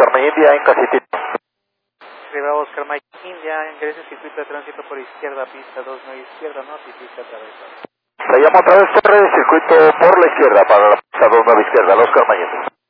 Oscar May India, Inca City. Arriba Oscar Mike India, ingrese circuito de tránsito por izquierda, pista 29 izquierda, norte y pista atravesada. Se llama otra vez torre de circuito por la izquierda para la pista 29 izquierda, el Oscar May India.